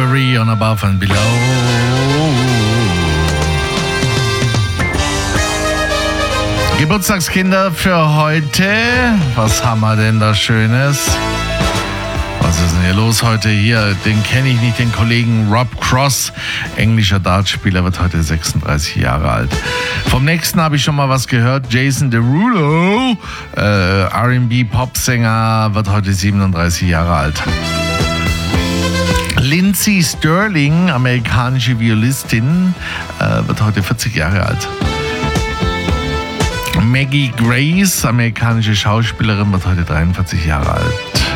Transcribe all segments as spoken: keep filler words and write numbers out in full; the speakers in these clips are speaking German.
Mary on Above and Below. Geburtstagskinder für heute. Was haben wir denn da Schönes? Was ist denn hier los heute? Hier, den kenne ich nicht, den Kollegen Rob Cross, englischer Dartspieler, wird heute sechsunddreißig Jahre alt. Vom nächsten habe ich schon mal was gehört. Jason Derulo, äh, R and B-Popsänger, wird heute siebenunddreißig Jahre alt. Lindsey Sterling, amerikanische Violistin, äh, wird heute vierzig Jahre alt. Maggie Grace, amerikanische Schauspielerin, wird heute dreiundvierzig Jahre alt.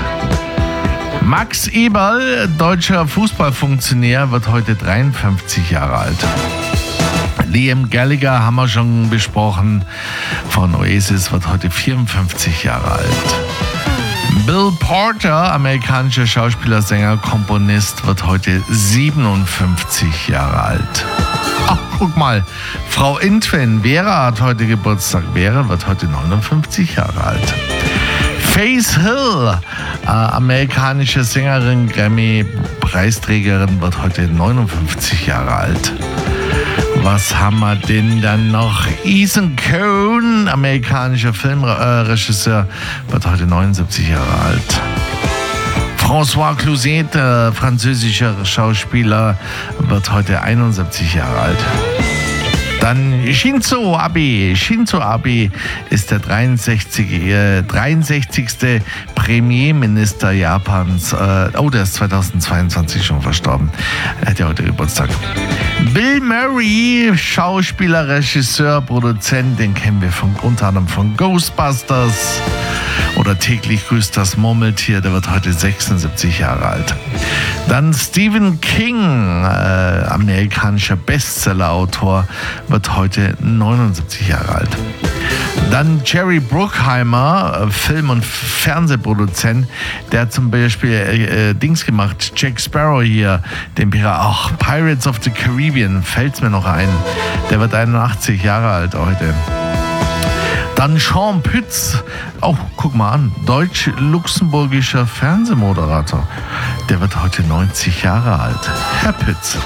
Max Eberl, deutscher Fußballfunktionär, wird heute dreiundfünfzig Jahre alt. Liam Gallagher haben wir schon besprochen, von Oasis, wird heute vierundfünfzig Jahre alt. Bill Porter, amerikanischer Schauspieler, Sänger, Komponist, wird heute siebenundfünfzig Jahre alt. Ach, guck mal, Frau Intwen, Vera hat heute Geburtstag. Vera wird heute neunundfünfzig Jahre alt. Faith Hill, äh, amerikanische Sängerin, Grammy-Preisträgerin, wird heute neunundfünfzig Jahre alt. Was haben wir denn dann noch? Ethan Coen, amerikanischer Filmregisseur, wird heute neunundsiebzig Jahre alt. François Cluzet, äh, französischer Schauspieler, wird heute einundsiebzig Jahre alt. Dann Shinzo Abe. Shinzo Abe ist der dreiundsechzigste. dreiundsechzigste Premierminister Japans. Äh, oh, der ist zweitausendzweiundzwanzig schon verstorben. Er hat ja heute Geburtstag. Bill Murray, Schauspieler, Regisseur, Produzent, den kennen wir von, unter anderem von Ghostbusters oder Täglich grüßt das Murmeltier, der wird heute sechsundsiebzig Jahre alt. Dann Stephen King, äh, amerikanischer Bestsellerautor, wird heute neunundsiebzig Jahre alt. Dann Jerry Bruckheimer, Film- und Fernsehproduzent, der hat zum Beispiel äh, äh, Dings gemacht, Jack Sparrow hier, den Pirat, ach, Pirates of the Caribbean, fällt's mir noch ein. Der wird einundachtzig Jahre alt heute. Dann Sean Pütz, oh, guck mal an, deutsch-luxemburgischer Fernsehmoderator. Der wird heute neunzig Jahre alt. Herr Pütz.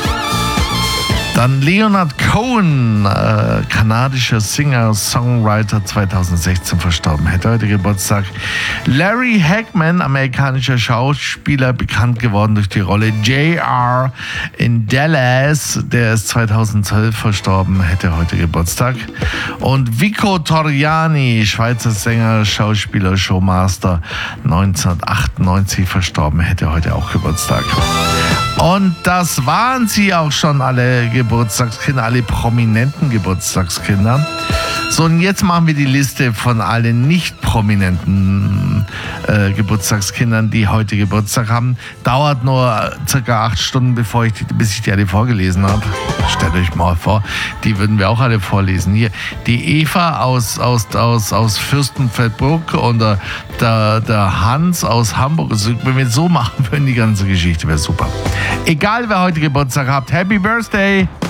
Dann Leonard Cohen, äh, kanadischer Singer, Songwriter, zweitausendsechzehn verstorben, hätte heute Geburtstag. Larry Hagman, amerikanischer Schauspieler, bekannt geworden durch die Rolle J R in Dallas, der ist zweitausendzwölf verstorben, hätte heute Geburtstag. Und Vico Torriani, Schweizer Sänger, Schauspieler, Showmaster, neunzehnhundertachtundneunzig verstorben, hätte heute auch Geburtstag. Und das waren sie auch schon, alle Geburtstagskinder, alle prominenten Geburtstagskinder. So, und jetzt machen wir die Liste von allen nicht prominenten äh, Geburtstagskindern, die heute Geburtstag haben. Dauert nur circa acht Stunden, bevor ich die, bis ich die alle vorgelesen habe. Stellt euch mal vor, die würden wir auch alle vorlesen. Hier, die Eva aus, aus, aus, aus Fürstenfeldbruck und der, der, der Hans aus Hamburg. Also, wenn wir so machen würden, die ganze Geschichte wäre super. Egal, wer heute Geburtstag habt, Happy Birthday!